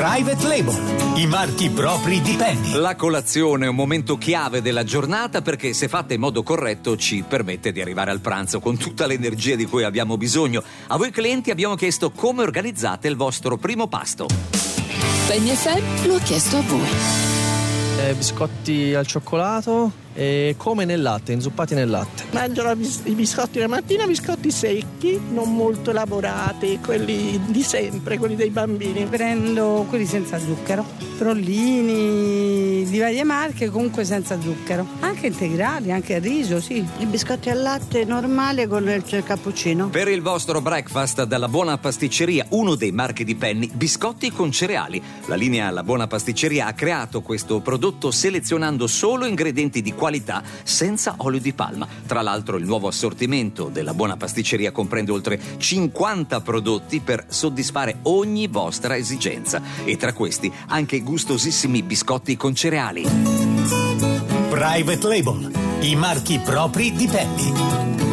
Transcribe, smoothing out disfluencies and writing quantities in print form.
Private Label, i marchi propri di Penny. La colazione è un momento chiave della giornata perché, se fatta in modo corretto, ci permette di arrivare al pranzo con tutta l'energia di cui abbiamo bisogno. A voi clienti abbiamo chiesto come organizzate il vostro primo pasto. Penny FM lo ha chiesto a voi. Biscotti al cioccolato e come nel latte, inzuppati nel latte. Mangio i biscotti la mattina, biscotti secchi, non molto elaborati, quelli di sempre, quelli dei bambini. Prendo quelli senza zucchero, Trollini di varie marche, comunque senza zucchero. Anche integrali, anche il riso, sì. I biscotti al latte normale con il cappuccino. Per il vostro breakfast dalla Buona Pasticceria, uno dei marchi di Penny, biscotti con cereali. La linea La Buona Pasticceria ha creato questo prodotto selezionando solo ingredienti di qualità senza olio di palma. Tra l'altro il nuovo assortimento della Buona Pasticceria comprende oltre 50 prodotti per soddisfare ogni vostra esigenza, e tra questi anche gustosissimi biscotti con cereali. Private Label, i marchi propri di Penny.